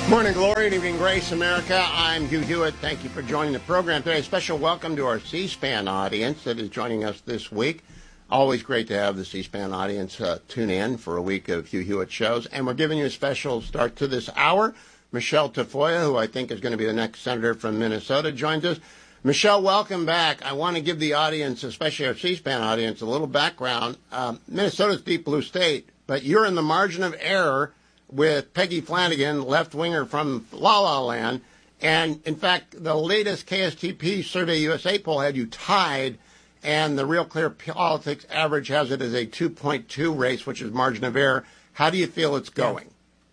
Morning glory and evening grace, America. I'm Hugh Hewitt. Thank you for joining the program today. A special welcome to our C-SPAN audience that is joining us this week. Always great to have the C-SPAN audience tune in for a week of Hugh Hewitt shows. And we're giving you a special start to this hour. Michelle Tafoya, who I think is going to be the next senator from Minnesota, joins us. Michelle, welcome back. I want to give the audience, especially our C-SPAN audience, a little background. Minnesota's deep blue state, but you're in the margin of error with Peggy Flanagan, left-winger from La La Land. And, in fact, the latest KSTP Survey USA poll had you tied, and the Real Clear Politics average has it as a 2.2 race, which is margin of error. How do you feel it's going?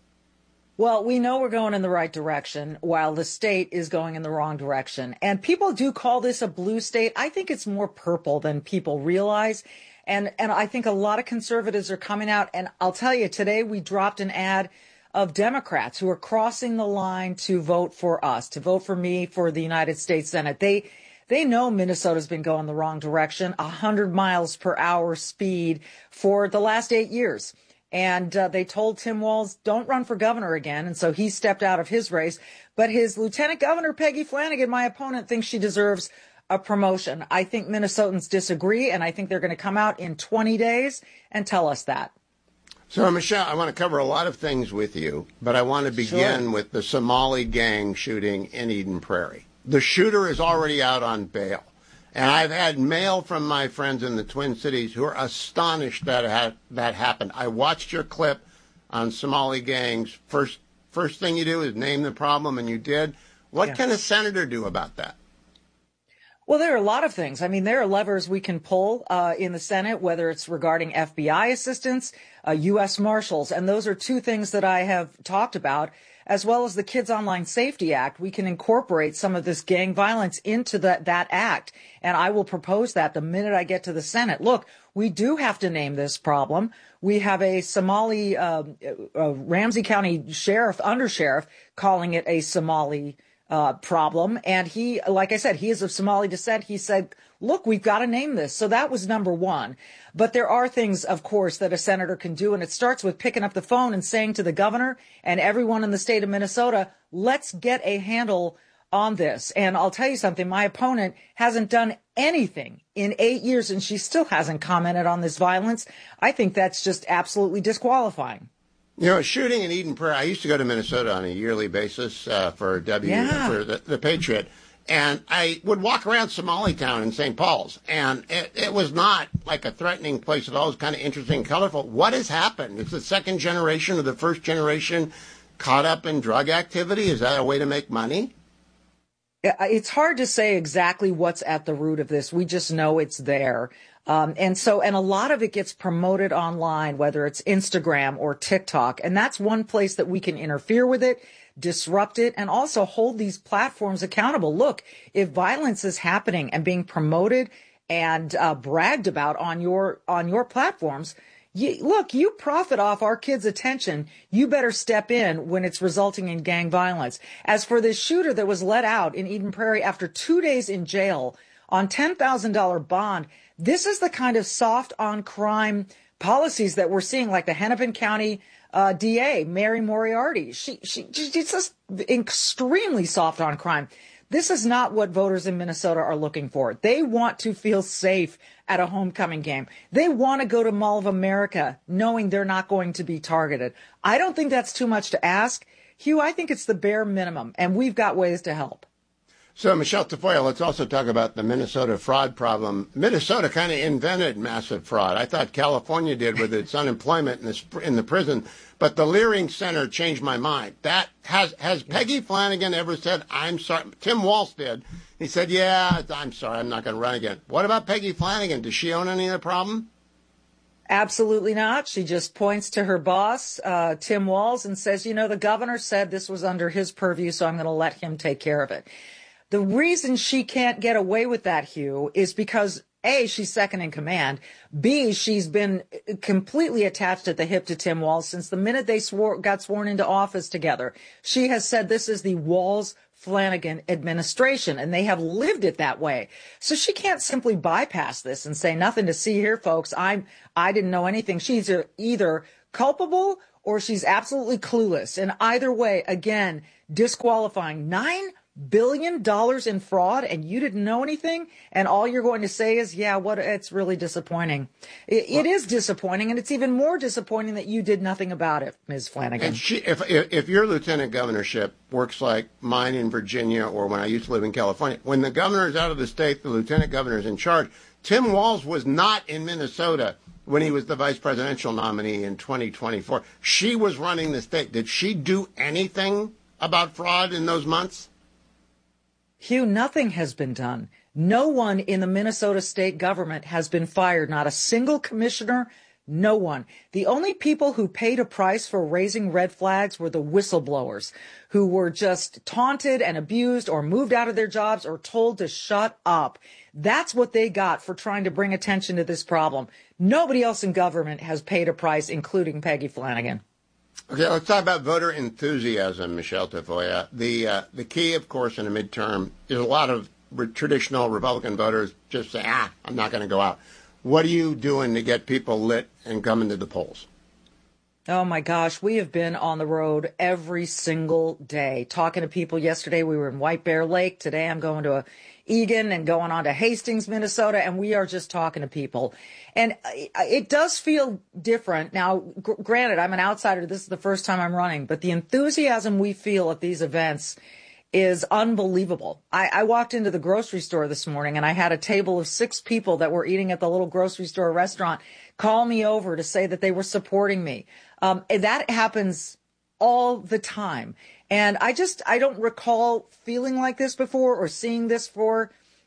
Well, we know we're going in the right direction while the state is going in the wrong direction. And people do call this a blue state. I think it's more purple than people realize. And I think a lot of conservatives are coming out. And I'll tell you, today we dropped an ad of Democrats who are crossing the line to vote for us, to vote for me for the United States Senate. They know Minnesota's been going the wrong direction, 100 miles per hour speed for the last 8 years. And they told Tim Walz, don't run for governor again. And so he stepped out of his race. But his Lieutenant Governor, Peggy Flanagan, my opponent, thinks she deserves a promotion. I think Minnesotans disagree, and I think they're going to come out in 20 days and tell us that. So, Michelle, I want to cover a lot of things with you, but I want to begin with the Somali gang shooting in Eden Prairie. The shooter is already out on bail. And I've had mail from my friends in the Twin Cities who are astonished that that happened. I watched your clip on Somali gangs. First thing you do is name the problem, and you did. What can a senator do about that? Well, there are a lot of things. I mean, there are levers we can pull in the Senate, whether it's regarding FBI assistance, U.S. Marshals, and those are two things that I have talked about, as well as the Kids Online Safety Act. We can incorporate some of this gang violence into that act, and I will propose that the minute I get to the Senate. Look, we do have to name this problem. We have a Somali Ramsey County undersheriff, calling it a Somali problem. And he, like I said, he is of Somali descent. He said, look, we've got to name this. So that was number one. But there are things, of course, that a senator can do. And it starts with picking up the phone and saying to the governor and everyone in the state of Minnesota, let's get a handle on this. And I'll tell you something, my opponent hasn't done anything in 8 years, and she still hasn't commented on this violence. I think that's just absolutely disqualifying. You know, shooting in Eden Prairie, I used to go to Minnesota on a yearly basis for the Patriot, and I would walk around Somali Town in St. Paul's, and it was not like a threatening place at all. It was kind of interesting and colorful. What has happened? Is the second generation or the first generation caught up in drug activity? Is that a way to make money? It's hard to say exactly what's at the root of this. We just know it's there. And a lot of it gets promoted online, whether it's Instagram or TikTok. And that's one place that we can interfere with it, disrupt it, and also hold these platforms accountable. Look, if violence is happening and being promoted and bragged about on your platforms, you profit off our kids' attention. You better step in when it's resulting in gang violence. As for this shooter that was let out in Eden Prairie after 2 days in jail on $10,000 bond, this is the kind of soft on crime policies that we're seeing, like the Hennepin County DA, Mary Moriarty. She's just extremely soft on crime. This is not what voters in Minnesota are looking for. They want to feel safe at a homecoming game. They want to go to Mall of America knowing they're not going to be targeted. I don't think that's too much to ask. Hugh, I think it's the bare minimum, and we've got ways to help. So, Michelle Tafoya, let's also talk about the Minnesota fraud problem. Minnesota kind of invented massive fraud. I thought California did with its unemployment in the prison, but the Leering Center changed my mind. That has Peggy Flanagan ever said, I'm sorry? Tim Walz did. He said, yeah, I'm sorry, I'm not going to run again. What about Peggy Flanagan? Does she own any of the problem? Absolutely not. She just points to her boss, Tim Walz, and says, the governor said this was under his purview, so I'm going to let him take care of it. The reason she can't get away with that, Hugh, is because, A, she's second in command. B, she's been completely attached at the hip to Tim Walz since the minute they got sworn into office together. She has said this is the Walz-Flanagan administration, and they have lived it that way. So she can't simply bypass this and say, nothing to see here, folks. I didn't know anything. She's either culpable or she's absolutely clueless. And either way, again, disqualifying $9 billion in fraud, and you didn't know anything, and all you're going to say is, yeah, it's really disappointing. It is disappointing, and it's even more disappointing that you did nothing about it, Ms. Flanagan. And if your lieutenant governorship works like mine in Virginia or when I used to live in California, when the governor is out of the state, the lieutenant governor is in charge. Tim Walz was not in Minnesota when he was the vice presidential nominee in 2024. She was running the state. Did she do anything about fraud in those months? Hugh, nothing has been done. No one in the Minnesota state government has been fired, not a single commissioner, no one. The only people who paid a price for raising red flags were the whistleblowers, who were just taunted and abused or moved out of their jobs or told to shut up. That's what they got for trying to bring attention to this problem. Nobody else in government has paid a price, including Peggy Flanagan. Okay, let's talk about voter enthusiasm, Michelle Tafoya. The key, of course, in a midterm is a lot of traditional Republican voters just say, I'm not going to go out. What are you doing to get people lit and coming to the polls? Oh, my gosh. We have been on the road every single day talking to people. Yesterday, we were in White Bear Lake. Today, I'm going to Eagan and going on to Hastings, Minnesota, and we are just talking to people. And it does feel different. Now, granted, I'm an outsider. This is the first time I'm running, but the enthusiasm we feel at these events is unbelievable. I walked into the grocery store this morning and I had a table of 6 people that were eating at the little grocery store restaurant call me over to say that they were supporting me. That happens all the time. And I don't recall feeling like this before or seeing this for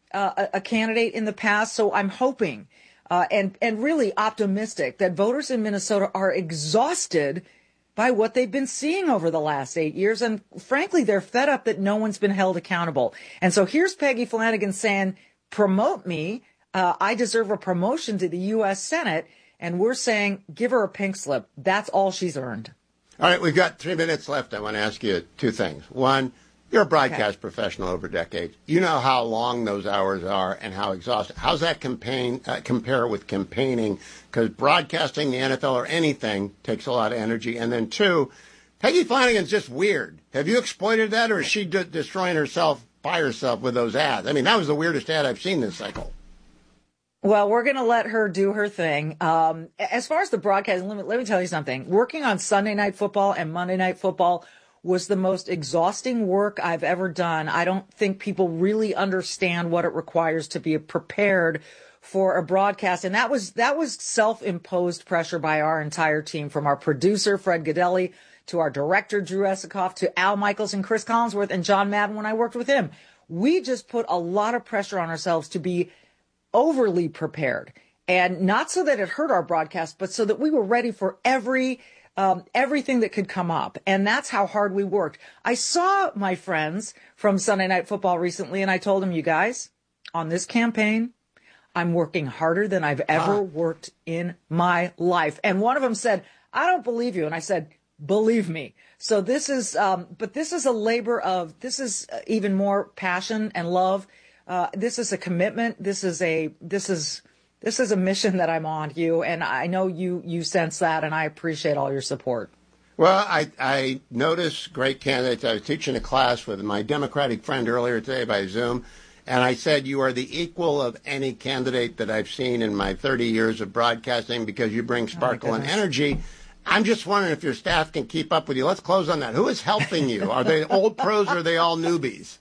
a candidate in the past. So I'm hoping and really optimistic that voters in Minnesota are exhausted by what they've been seeing over the last 8 years. And frankly, they're fed up that no one's been held accountable. And so here's Peggy Flanagan saying, promote me. I deserve a promotion to the U.S. Senate. And we're saying, give her a pink slip. That's all she's earned. All right, we've got 3 minutes left. I want to ask you 2 things. One, you're a broadcast professional over decades. You know how long those hours are and how exhausting. How's that compare with campaigning? Because broadcasting the NFL or anything takes a lot of energy. And then 2, Peggy Flanagan's just weird. Have you exploited that, or is she destroying herself by herself with those ads? I mean, that was the weirdest ad I've seen this cycle. Well, we're going to let her do her thing. As far as the broadcast, let me tell you something. Working on Sunday Night Football and Monday Night Football was the most exhausting work I've ever done. I don't think people really understand what it requires to be prepared for a broadcast. And that was self-imposed pressure by our entire team, from our producer, Fred Godelli, to our director, Drew Esikoff, to Al Michaels and Chris Collinsworth and John Madden when I worked with him. We just put a lot of pressure on ourselves to be overly prepared, and not so that it hurt our broadcast, but so that we were ready for everything that could come up. And that's how hard we worked. I saw my friends from Sunday Night Football recently, and I told them, you guys, on this campaign, I'm working harder than I've ever worked in my life. And one of them said, I don't believe you. And I said, believe me. So this is, but this is a labor of, this is even more passion and love. This is a commitment. This is a mission that I'm on, Hugh, and I know you sense that, and I appreciate all your support. Well, I notice great candidates. I was teaching a class with my Democratic friend earlier today by Zoom, and I said you are the equal of any candidate that I've seen in my 30 years of broadcasting because you bring sparkle and energy. I'm just wondering if your staff can keep up with you. Let's close on that. Who is helping you? Are they old pros or are they all newbies?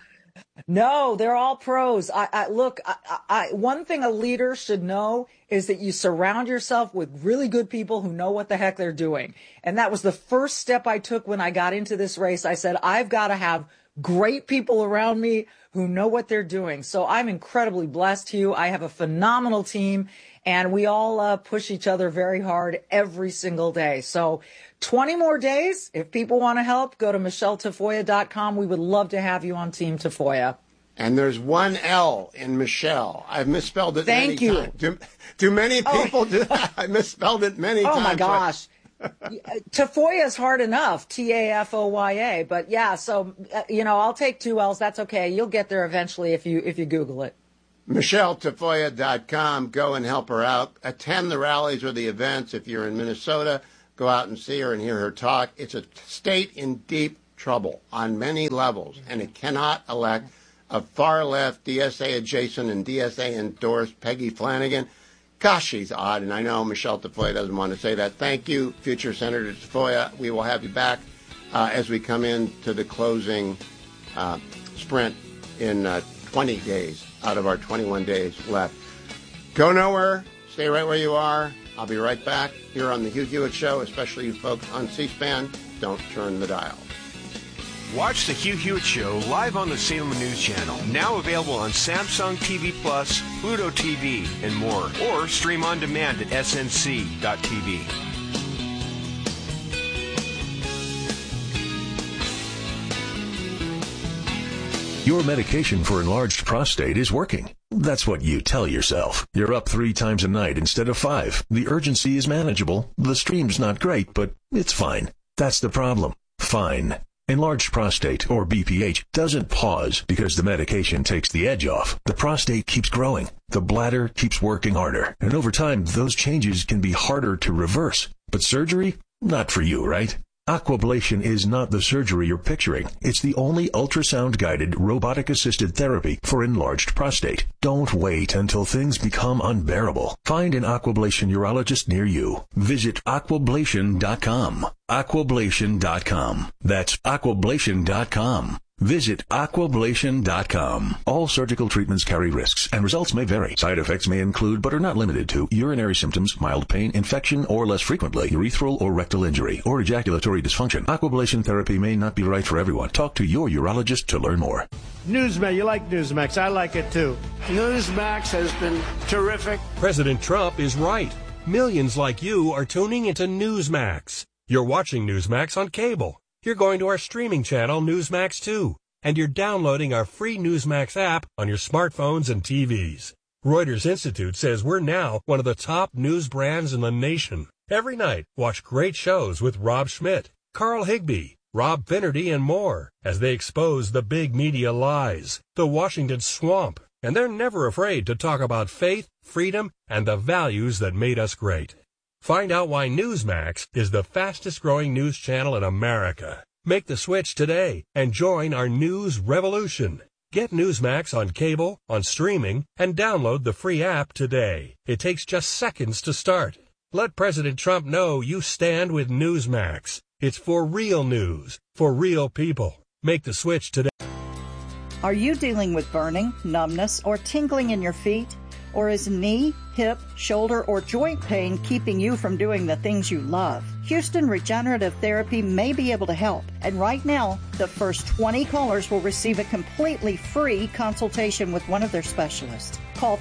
No, they're all pros. Look, one thing a leader should know is that you surround yourself with really good people who know what the heck they're doing. And that was the first step I took when I got into this race. I said, I've got to have great people around me who know what they're doing. So I'm incredibly blessed, Hugh. I have a phenomenal team, and we all push each other very hard every single day. So 20 more days. If people want to help, go to MichelleTafoya.com. We would love to have you on Team Tafoya. And there's one L in Michelle. I've misspelled it many times. Do many people do that? I misspelled it many times. Oh, my gosh. Tafoya is hard enough, Tafoya. But, yeah, so, I'll take 2 L's. That's okay. You'll get there eventually if you Google it. MichelleTafoya.com. Go and help her out. Attend the rallies or the events if you're in Minnesota. go out and see her and hear her talk. It's a state in deep trouble on many levels, and it cannot elect a far-left, DSA-adjacent and DSA-endorsed Peggy Flanagan. Gosh, she's odd, and I know Michelle Tafoya doesn't want to say that. Thank you, future Senator Tafoya. We will have you back as we come into the closing sprint in 20 days out of our 21 days left. Go nowhere. Stay right where you are. I'll be right back here on the Hugh Hewitt Show, especially you folks on C-SPAN. Don't turn the dial. Watch the Hugh Hewitt Show live on the Salem News Channel. Now available on Samsung TV Plus, Pluto TV, and more. Or stream on demand at snc.tv. Your medication for enlarged prostate is working. That's what you tell yourself. You're up 3 times a night instead of 5. The urgency is manageable. The stream's not great, but it's fine. That's the problem. Fine. Enlarged prostate, or BPH, doesn't pause because the medication takes the edge off. The prostate keeps growing. The bladder keeps working harder. And over time, those changes can be harder to reverse. But surgery? Not for you, right? Aquablation is not the surgery you're picturing. It's the only ultrasound-guided, robotic-assisted therapy for enlarged prostate. Don't wait until things become unbearable. Find an Aquablation urologist near you. Visit aquablation.com. Aquablation.com. That's aquablation.com. Visit aquablation.com. All surgical treatments carry risks, and results may vary. Side effects may include, but are not limited to, urinary symptoms, mild pain, infection, or less frequently, urethral or rectal injury, or ejaculatory dysfunction. Aquablation therapy may not be right for everyone. Talk to your urologist to learn more. Newsmax, you like Newsmax. I like it too. Newsmax has been terrific. President Trump is right. Millions like you are tuning into Newsmax. You're watching Newsmax on cable. You're going to our streaming channel, Newsmax 2, and you're downloading our free Newsmax app on your smartphones and TVs. Reuters Institute says we're now one of the top news brands in the nation. Every night, watch great shows with Rob Schmidt, Carl Higbie, Rob Finnerty, and more as they expose the big media lies, the Washington swamp, and they're never afraid to talk about faith, freedom, and the values that made us great. Find out why Newsmax is the fastest-growing news channel in America. Make the switch today and join our news revolution. Get Newsmax on cable, on streaming, and download the free app today. It takes just seconds to start. Let President Trump know you stand with Newsmax. It's for real news, for real people. Make the switch today. Are you dealing with burning, numbness, or tingling in your feet? Or is knee, hip, shoulder, or joint pain keeping you from doing the things you love? Houston Regenerative Therapy may be able to help. And right now, the first 20 callers will receive a completely free consultation with one of their specialists. Call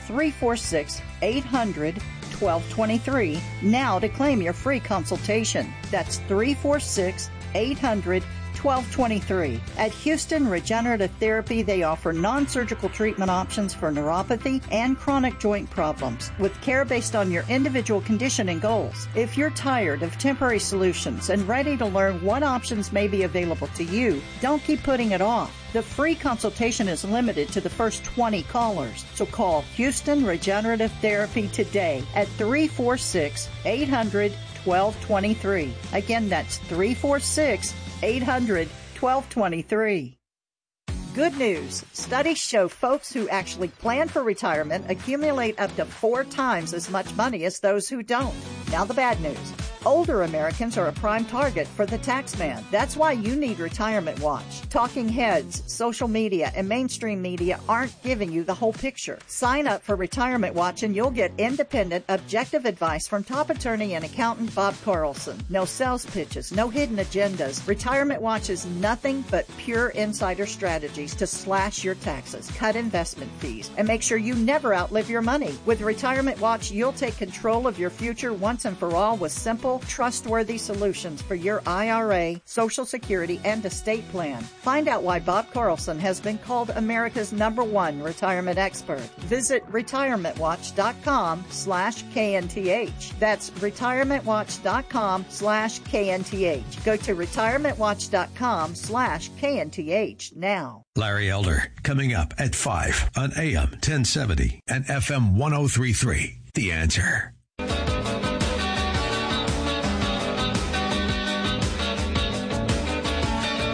346-800-1223 now to claim your free consultation. That's 346-800-1223. At Houston Regenerative Therapy, they offer non-surgical treatment options for neuropathy and chronic joint problems, with care based on your individual condition and goals. If you're tired of temporary solutions and ready to learn what options may be available to you, don't keep putting it off. The free consultation is limited to the first 20 callers. So call Houston Regenerative Therapy today at 346-800-1223. Again, that's 346-800-1223. Good news. Studies show folks who actually plan for retirement accumulate up to 4 times as much money as those who don't. Now the bad news. Older Americans are a prime target for the tax man. That's why you need Retirement Watch. Talking heads, social media, and mainstream media aren't giving you the whole picture. Sign up for Retirement Watch and you'll get independent, objective advice from top attorney and accountant Bob Carlson. No sales pitches, no hidden agendas. Retirement Watch is nothing but pure insider strategies to slash your taxes, cut investment fees, and make sure you never outlive your money. With Retirement Watch, you'll take control of your future once and for all with simple, trustworthy solutions for your IRA, Social Security, and estate plan. Find out why Bob Carlson has been called America's #1 retirement expert. Visit retirementwatch.com/KNTH. That's retirementwatch.com/KNTH. Go to retirementwatch.com/KNTH now. Larry Elder, coming up at 5 on AM 1070 and FM 1033. The Answer.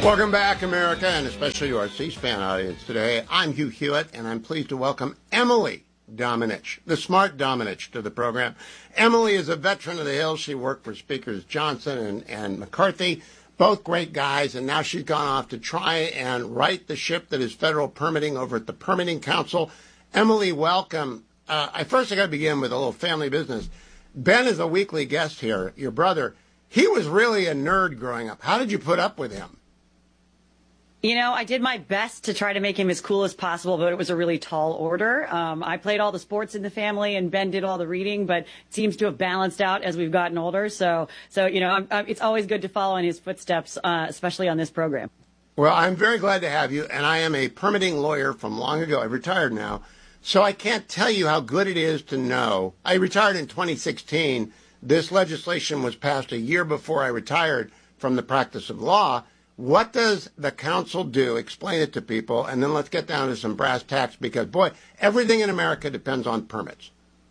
Welcome back, America, and especially to our C-SPAN audience today. I'm Hugh Hewitt, and I'm pleased to welcome Emily Domenech, the smart Domenech, to the program. Emily is a veteran of the Hill. She worked for Speakers Johnson and McCarthy, both great guys, and now she's gone off to try and right the ship that is federal permitting over at the Permitting Council. Emily, welcome. I got to begin with a little family business. Ben is a weekly guest here, your brother. He was really a nerd growing up. How did you put up with him? You know, I did my best to try to make him as cool as possible, but it was a really tall order. I played all the sports in the family, and Ben did all the reading, but it seems to have balanced out as we've gotten older. So you know, it's always good to follow in his footsteps, especially on this program. Well, I'm very glad to have you, and I am a permitting lawyer from long ago. I've retired now, so I can't tell you how good it is to know. I retired in 2016. This legislation was passed a year before I retired from the practice of law. What does the council do? Explain it to people, and then let's get down to some brass tacks because, boy, everything in America depends on permits.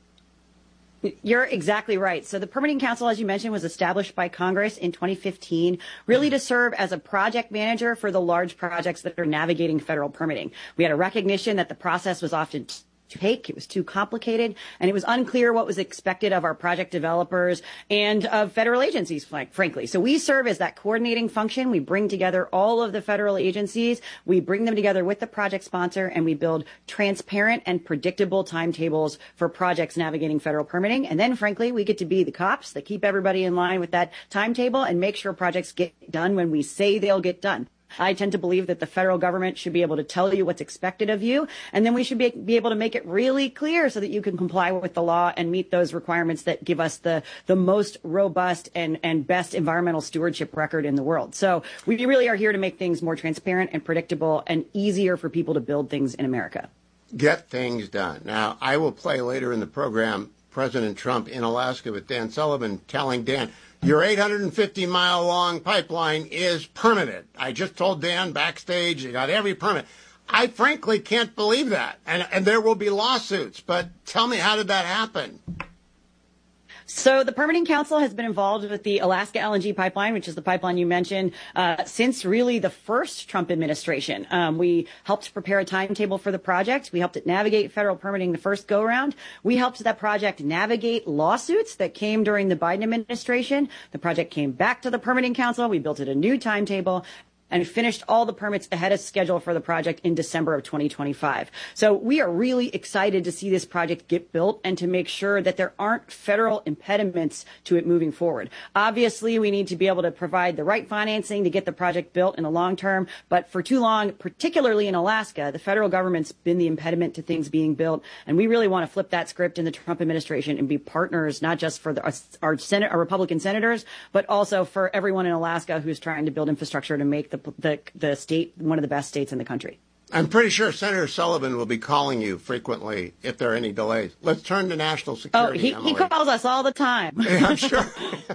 You're exactly right. So the Permitting Council, as you mentioned, was established by Congress in 2015, really to serve as a project manager for the large projects that are navigating federal permitting. We had a recognition that the process was often it was too complicated, and it was unclear what was expected of our project developers and of federal agencies, frankly. So we serve as that coordinating function. We bring together all of the federal agencies. We bring them together with the project sponsor, and we build transparent and predictable timetables for projects navigating federal permitting. And then, frankly, we get to be the cops that keep everybody in line with that timetable and make sure projects get done when we say they'll get done. I tend to believe that the federal government should be able to tell you what's expected of you, and then we should be able to make it really clear so that you can comply with the law and meet those requirements that give us the most robust and best environmental stewardship record in the world. So we really are here to make things more transparent and predictable and easier for people to build things in America. Get things done. Now, I will play later in the program President Trump in Alaska with Dan Sullivan telling Dan, your 850-mile-long pipeline is permitted. I just told Dan backstage, you got every permit. I frankly can't believe that. And there will be lawsuits. But tell me, how did that happen? So the Permitting Council has been involved with the Alaska LNG pipeline, which is the pipeline you mentioned, since really the first Trump administration. We helped prepare a timetable for the project. We helped it navigate federal permitting the first go-around. We helped that project navigate lawsuits that came during the Biden administration. The project came back to the Permitting Council. We built it a new timetable and finished all the permits ahead of schedule for the project in December of 2025. So we are really excited to see this project get built and to make sure that there aren't federal impediments to it moving forward. Obviously, we need to be able to provide the right financing to get the project built in the long term. But for too long, particularly in Alaska, the federal government's been the impediment to things being built. And we really want to flip that script in the Trump administration and be partners, not just for our Republican senators, but also for everyone in Alaska who's trying to build infrastructure to make the state one of the best states in the country. I'm pretty sure Senator Sullivan will be calling you frequently if there are any delays. Let's turn to national security. Oh, he calls us all the time. Yeah, I'm sure.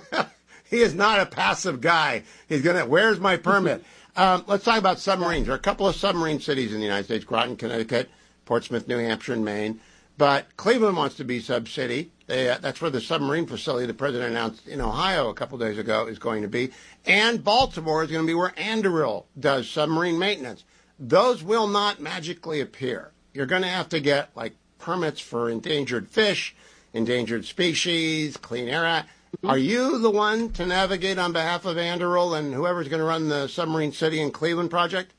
He is not a passive guy. He's going to, where's my permit? Let's talk about submarines. There are a couple of submarine cities in the United States, Groton, Connecticut, Portsmouth, New Hampshire, and Maine. But Cleveland wants to be sub-city. That's where the submarine facility the president announced in Ohio a couple days ago is going to be. And Baltimore is going to be where Anduril does submarine maintenance. Those will not magically appear. You're going to have to get, like, permits for endangered fish, endangered species, Clean Air Act. Are you the one to navigate on behalf of Anduril and whoever's going to run the submarine city in Cleveland project?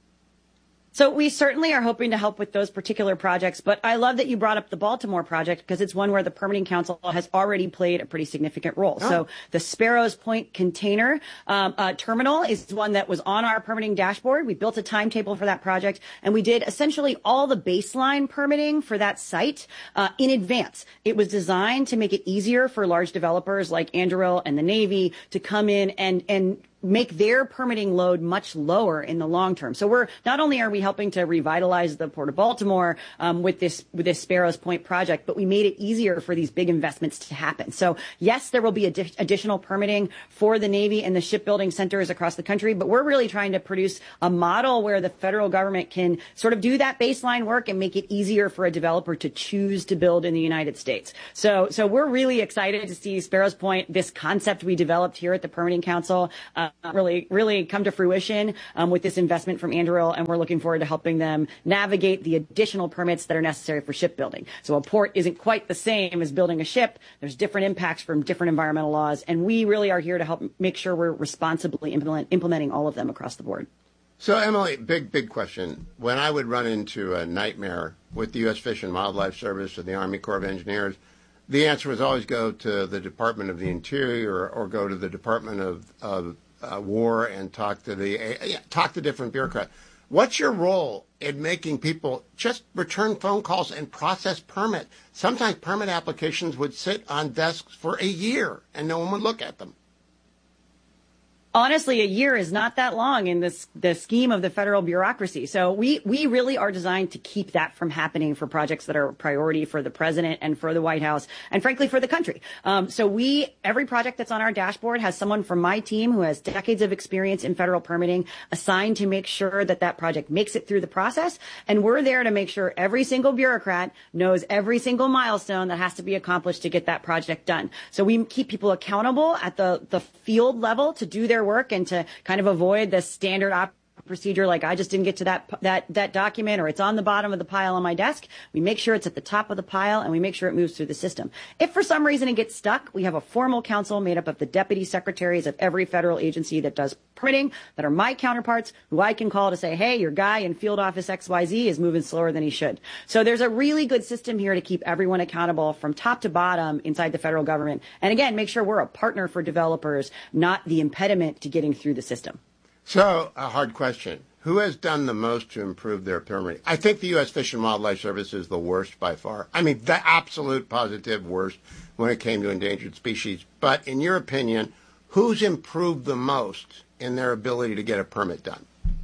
So we certainly are hoping to help with those particular projects, but I love that you brought up the Baltimore project because it's one where the Permitting Council has already played a pretty significant role. Oh. So the Sparrows Point container terminal is one that was on our permitting dashboard. We built a timetable for that project, and we did essentially all the baseline permitting for that site in advance. It was designed to make it easier for large developers like Anduril and the Navy to come in and make their permitting load much lower in the long term. So we're not only are we helping to revitalize the Port of Baltimore with this Sparrows Point project, but we made it easier for these big investments to happen. So yes, there will be additional permitting for the Navy and the shipbuilding centers across the country, but we're really trying to produce a model where the federal government can sort of do that baseline work and make it easier for a developer to choose to build in the United States. So we're really excited to see Sparrows Point, this concept we developed here at the Permitting Council, really come to fruition with this investment from Anduril, and we're looking forward to helping them navigate the additional permits that are necessary for shipbuilding. So a port isn't quite the same as building a ship. There's different impacts from different environmental laws, and we really are here to help make sure we're responsibly implementing all of them across the board. So, Emily, big question. When I would run into a nightmare with the U.S. Fish and Wildlife Service or the Army Corps of Engineers, the answer was always go to the Department of the Interior or go to the Department of War and talk to different bureaucrats. What's your role in making people just return phone calls and process permit? Sometimes permit applications would sit on desks for a year and no one would look at them. Honestly, a year is not that long in the scheme of the federal bureaucracy. So we really are designed to keep that from happening for projects that are a priority for the president and for the White House and frankly for the country. So every project that's on our dashboard has someone from my team who has decades of experience in federal permitting assigned to make sure that project makes it through the process. And we're there to make sure every single bureaucrat knows every single milestone that has to be accomplished to get that project done. So we keep people accountable at the field level to do their work and to kind of avoid the standard procedure like I just didn't get to that document or it's on the bottom of the pile on my desk. We make sure it's at the top of the pile and we make sure it moves through the system. If for some reason it gets stuck, we have a formal council made up of the deputy secretaries of every federal agency that does permitting that are my counterparts who I can call to say, hey, your guy in field office XYZ is moving slower than he should. So there's a really good system here to keep everyone accountable from top to bottom inside the federal government. And again, make sure we're a partner for developers, not the impediment to getting through the system. So, a hard question. Who has done the most to improve their permitting? I think the U.S. Fish and Wildlife Service is the worst by far. I mean, the absolute positive worst when it came to endangered species. But in your opinion, who's improved the most in their ability to get a permit done?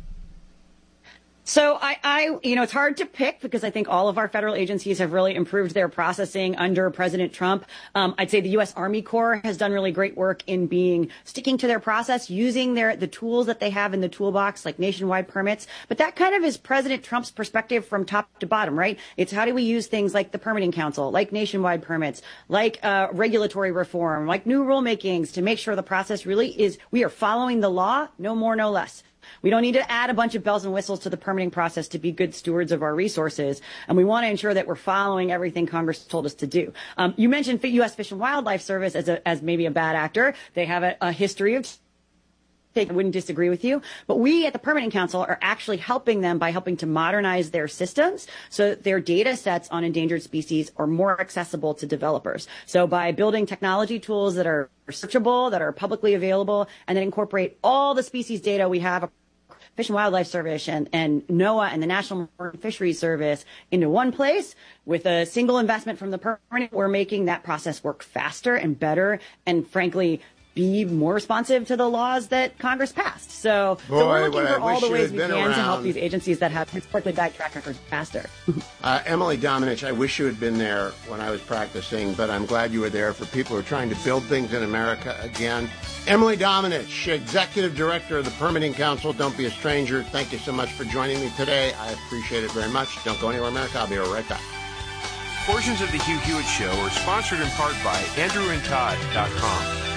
So it's hard to pick because I think all of our federal agencies have really improved their processing under President Trump. I'd say the U.S. Army Corps has done really great work in sticking to their process, using the tools that they have in the toolbox, like nationwide permits. But that kind of is President Trump's perspective from top to bottom, right? It's how do we use things like the Permitting Council, like nationwide permits, like regulatory reform, like new rulemakings to make sure the process really is we are following the law, no more, no less. We don't need to add a bunch of bells and whistles to the permitting process to be good stewards of our resources. And we want to ensure that we're following everything Congress told us to do. You mentioned U.S. Fish and Wildlife Service as maybe a bad actor. They have a history of I wouldn't disagree with you. But we at the Permitting Council are actually helping them by helping to modernize their systems so that their data sets on endangered species are more accessible to developers. So by building technology tools that are searchable, that are publicly available, and that incorporate all the species data we have, Fish and Wildlife Service and NOAA and the National Marine Fisheries Service into one place with a single investment from the permitting, we're making that process work faster and better and frankly be more responsive to the laws that Congress passed. So we're looking for all the ways we can to help these agencies that have historically bad track records faster. Emily Domenech, I wish you had been there when I was practicing, but I'm glad you were there for people who are trying to build things in America again. Emily Domenech, Executive Director of the Permitting Council. Don't be a stranger. Thank you so much for joining me today. I appreciate it very much. Don't go anywhere, America. I'll be right back. Portions of the Hugh Hewitt Show are sponsored in part by AndrewandTodd.com.